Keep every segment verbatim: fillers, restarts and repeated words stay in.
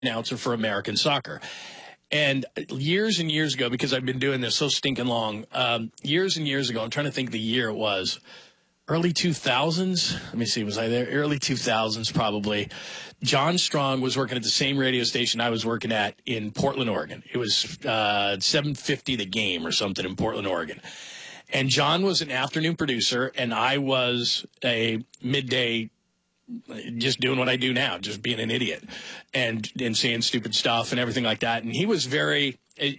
announcer for American soccer. And years and years ago, because I've been doing this so stinking long, um, years and years ago, I'm trying to think the year it was, early two thousands. Let me see, was I there? Early two thousands, probably. John Strong was working at the same radio station I was working at in Portland, Oregon. It was uh, seven fifty The Game or something in Portland, Oregon. And John was an afternoon producer, and I was a midday, just doing what I do now, just being an idiot and, and saying stupid stuff and everything like that. And he was very,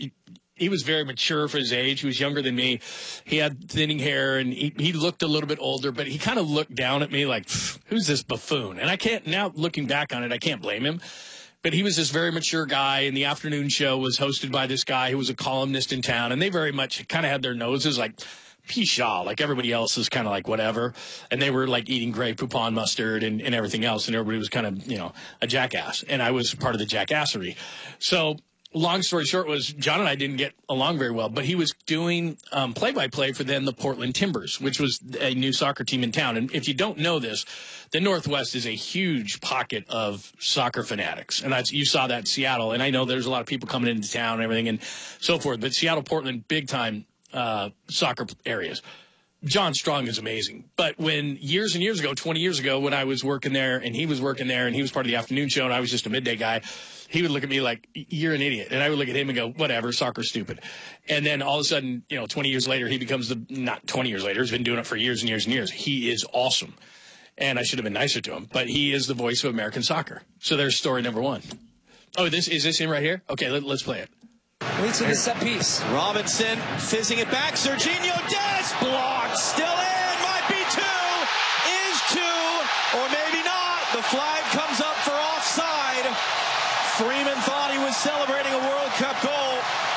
he was very mature for his age. He was younger than me. He had thinning hair, and he, he looked a little bit older, but he kind of looked down at me like, who's this buffoon? And I can't, now looking back on it, I can't blame him. But he was this very mature guy, and the afternoon show was hosted by this guy who was a columnist in town, and they very much kind of had their noses like, Pshaw, like everybody else is kind of like whatever. And they were like eating Grey Poupon mustard and, and everything else. And everybody was kind of, you know, a jackass. And I was part of the jackassery. So long story short was John and I didn't get along very well. But he was doing um, play-by-play for then the Portland Timbers, which was a new soccer team in town. And if you don't know this, the Northwest is a huge pocket of soccer fanatics. And that's, you saw that in Seattle. And I know there's a lot of people coming into town and everything and so forth. But Seattle, Portland, big time. Uh, soccer areas. John Strong is amazing. But when years and years ago, twenty years ago, when I was working there and he was working there and he was part of the afternoon show and I was just a midday guy, he would look at me like, you're an idiot. And I would look at him and go, whatever, soccer's stupid. And then all of a sudden, you know, twenty years later, he becomes the, not twenty years later, he's been doing it for years and years and years. He is awesome. And I should have been nicer to him. But he is the voice of American soccer. So there's story number one. Oh, this is this him right here? Okay, let, let's play it. Leads to the set piece. Robinson fizzing it back. Serginho Dest blocked. Still in. Might be two. Is two. Or maybe not. The flag comes up for offside. Freeman thought he was celebrating a World Cup goal.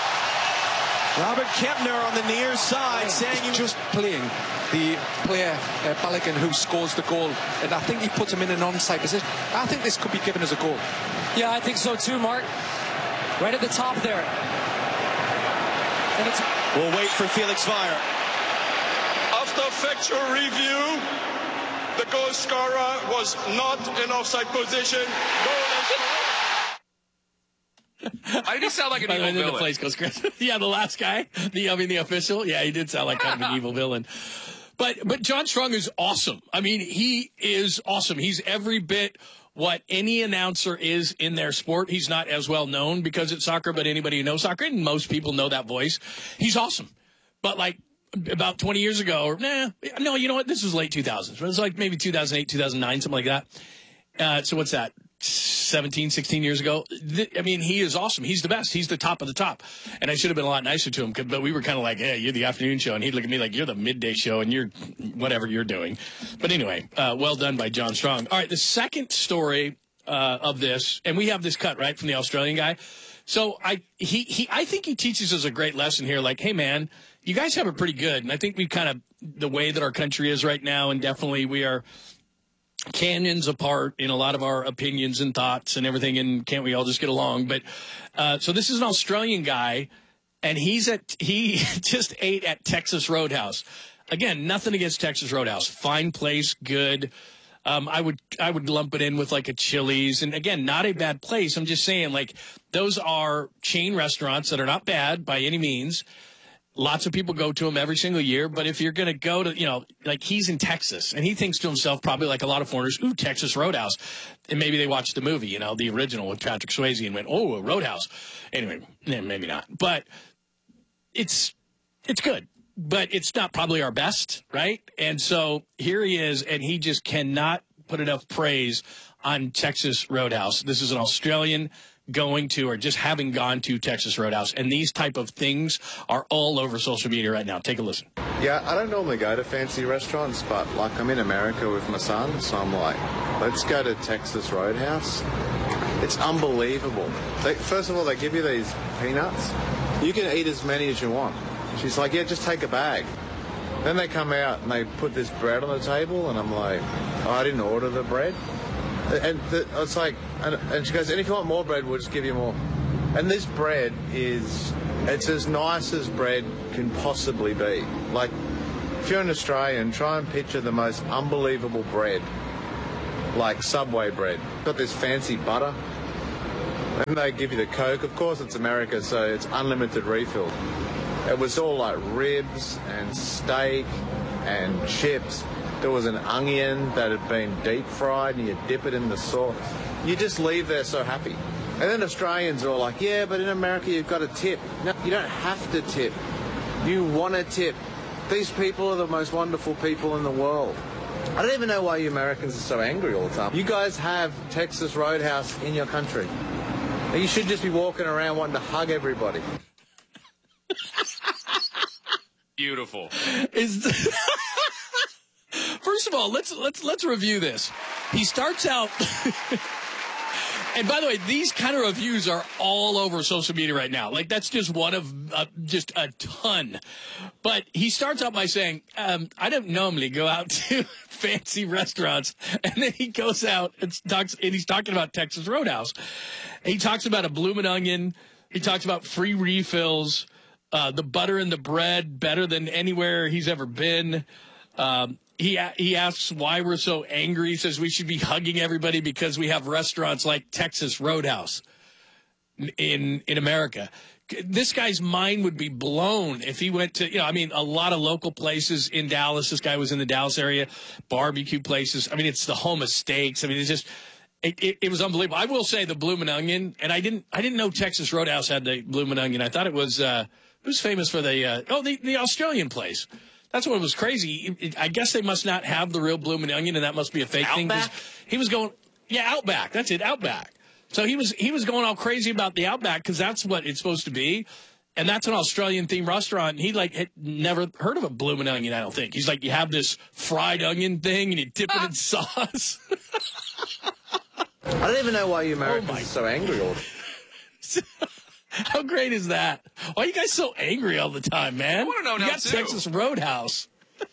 Robert Kempner on the near side saying he was just playing the player, uh, Balogun, who scores the goal. And I think he puts him in an onside position. I think this could be given as a goal. Yeah, I think so too, Mark. Right at the top there. And it's... We'll wait for Felix Weyer. After factual review, the goal scorer was not in offside position. Goal is I did sound like an evil villain. The place goes crazy. Yeah, the last guy, the I mean the official. Yeah, he did sound like kind of an evil villain. But but John Strong is awesome. I mean, he is awesome. He's every bit what any announcer is in their sport. He's not as well known because it's soccer, but anybody who knows soccer, and most people know that voice, he's awesome. But like about twenty years ago, or nah, no, you know what? This was late two thousands. It was like maybe two thousand eight, two thousand nine, something like that. Uh, so what's that? seventeen, sixteen years ago. I mean, he is awesome. He's the best. He's the top of the top. And I should have been a lot nicer to him, but we were kind of like, hey, you're the afternoon show. And he'd look at me like, you're the midday show, and you're whatever you're doing. But anyway, uh, well done by John Strong. All right, the second story uh, of this, and we have this cut, right, from the Australian guy. So I he, he I think he teaches us a great lesson here. Like, hey, man, you guys have it pretty good. And I think we kind of, the way that our country is right now, and definitely we are canyons apart in a lot of our opinions and thoughts and everything, and can't we all just get along? But uh, so this is an Australian guy, and he's at he just ate at Texas Roadhouse. Again, nothing against Texas Roadhouse, fine place, good. Um, I would I would lump it in with like a Chili's, and again, not a bad place. I'm just saying, like, those are chain restaurants that are not bad by any means. Lots of people go to him every single year, but if you're going to go to, you know, like he's in Texas, and he thinks to himself, probably like a lot of foreigners, ooh, Texas Roadhouse. And maybe they watched the movie, you know, the original with Patrick Swayze, and went, oh, a Roadhouse. Anyway, yeah, maybe not. But it's it's good, but it's not probably our best, right? And so here he is, and he just cannot put enough praise on Texas Roadhouse. This is an Australian going to or just having gone to Texas Roadhouse, and these type of things are all over social media right now. Take a listen. Yeah, I don't normally go to fancy restaurants, but like I'm in America with my son, so I'm like, let's go to Texas Roadhouse. It's unbelievable. They, first of all, they give you these peanuts. You can eat as many as you want. She's like, yeah, just take a bag. Then they come out and they put this bread on the table, and I'm like, oh, I didn't order the bread. And the, it's like, and, and she goes, and if you want more bread, we'll just give you more. And this bread is, it's as nice as bread can possibly be. Like, if you're an Australian, try and picture the most unbelievable bread, like Subway bread. Got this fancy butter. Then they give you the Coke. Of course, it's America, so it's unlimited refill. It was all like ribs and steak and chips. There was an onion that had been deep fried, and you dip it in the sauce. You just leave there so happy. And then Australians are all like, yeah, but in America you've got to tip. No, you don't have to tip. You want to tip. These people are the most wonderful people in the world. I don't even know why you Americans are so angry all the time. You guys have Texas Roadhouse in your country. You should just be walking around wanting to hug everybody. Beautiful. Is the... First of all, let's let's let's review this. He starts out, and by the way, these kind of reviews are all over social media right now. Like that's just one of uh, just a ton. But he starts out by saying, um, "I don't normally go out to fancy restaurants," and then he goes out and talks, and he's talking about Texas Roadhouse. He talks about a bloomin' onion. He talks about free refills, uh, the butter in the bread better than anywhere he's ever been. Um, he he asks why we're so angry. He says we should be hugging everybody because we have restaurants like Texas Roadhouse in in America. This guy's mind would be blown if he went to, you know, I mean, a lot of local places in Dallas. This guy was in the Dallas area, barbecue places. I mean, it's the home of steaks. I mean, it's just, it, it, it was unbelievable. I will say the bloomin' onion, and I didn't, I didn't know Texas Roadhouse had the bloomin' onion. I thought it was, uh, it was famous for the, uh, oh, the, the Australian place. That's what was crazy. It, I guess they must not have the real bloomin' onion, and that must be a fake Outback? thing. He was going, yeah, Outback. That's it, Outback. So he was he was going all crazy about the Outback because that's what it's supposed to be, and that's an Australian-themed restaurant. And he like had never heard of a bloomin' onion. I don't think he's like you have this fried onion thing and you dip it in sauce. I don't even know why you Americans Oh my- are so angry all the How great is that? Why are you guys so angry all the time, man? I wanna know you now, got too. Texas Roadhouse.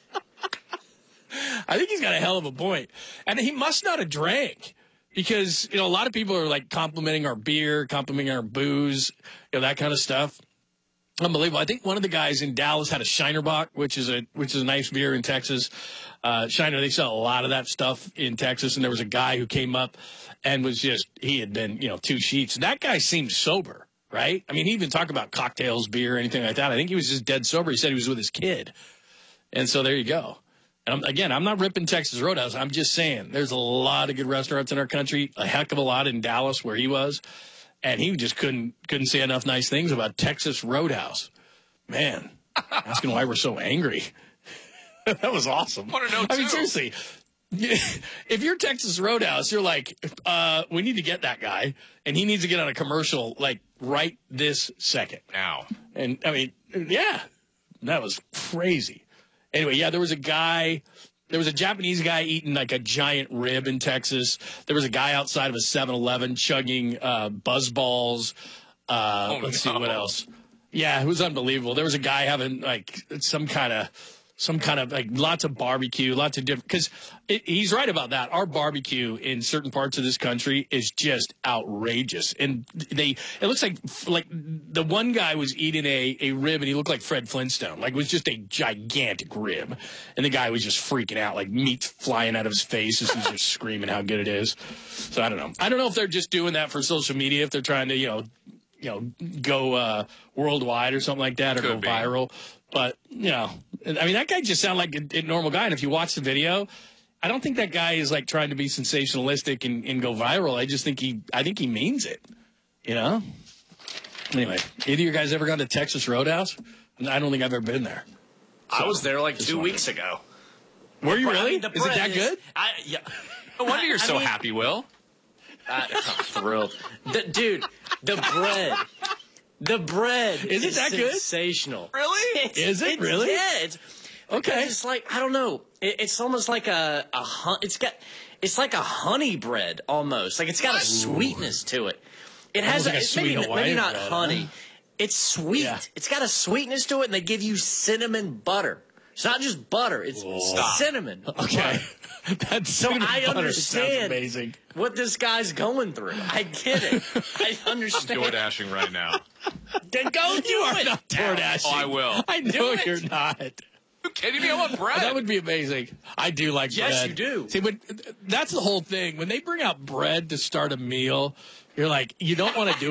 I think he's got a hell of a point, and he must not have drank. Because, you know, a lot of people are, like, complimenting our beer, complimenting our booze, you know, that kind of stuff. Unbelievable. I think one of the guys in Dallas had a Shiner Bock, which is a which is a nice beer in Texas. Uh, Shiner, they sell a lot of that stuff in Texas. And there was a guy who came up and was just, he had been, you know, two sheets. That guy seemed sober, right? I mean, he even talked about cocktails, beer, anything like that. I think he was just dead sober. He said he was with his kid. And so there you go. And I'm, again, I'm not ripping Texas Roadhouse. I'm just saying there's a lot of good restaurants in our country, a heck of a lot in Dallas where he was, and he just couldn't couldn't say enough nice things about Texas Roadhouse. Man, asking why we're so angry. That was awesome. Want to know, I mean, too. seriously, if you're Texas Roadhouse, you're like, uh, we need to get that guy, and he needs to get on a commercial like right this second. Now. And, I mean, yeah, that was crazy. Anyway, yeah, there was a guy, there was a Japanese guy eating like a giant rib in Texas. There was a guy outside of a seven eleven chugging uh, Buzz Balls. Uh, Oh, let's no. see what else. Yeah, it was unbelievable. There was a guy having like some kind of, some kind of like lots of barbecue, lots of different, because he's right about that. Our barbecue in certain parts of this country is just outrageous. And they, it looks like, like the one guy was eating a, a rib and he looked like Fred Flintstone. Like it was just a gigantic rib. And the guy was just freaking out, like meat's flying out of his face as he's just screaming how good it is. So I don't know. I don't know if they're just doing that for social media, if they're trying to, you know, you know, go uh, worldwide or something like that, or Could go be. viral. But, you know, I mean, that guy just sounded like a, a normal guy. And if you watch the video, I don't think that guy is like trying to be sensationalistic and, and go viral. I just think he, I think he means it, you know? Anyway, either of you guys ever gone to Texas Roadhouse? I don't think I've ever been there. I was there like just two wondering. weeks ago. Were you I really? mean, the Is it bread that good? I, yeah. No wonder you're I so mean- happy, Will. I, I'm thrilled. The, dude, the bread. The bread Is it that good? sensational. Really? It's- Is it it's- really? Yeah. It's, Okay. It's like, I don't know. It, it's almost like a, a hun- it's got, it's like a honey bread almost. Like it's got a sweetness to it. It has Almost like a a, sweet maybe, Hawaiian maybe not bread, honey. huh? It's sweet. Yeah. It's got a sweetness to it, and they give you cinnamon butter. It's not just butter. It's Stop. cinnamon. Okay. That's So cinnamon I butter understand sounds amazing. what this guy's going through. I get it. I understand. Door dashing right now. Then go do You are it. not door dashing. Oh, I will. I know Do it. you're not. you kidding me? I want bread. That would be amazing. I do like Yes, bread. you do. See, but that's the whole thing. When they bring out bread to start a meal, you're like, you don't want to do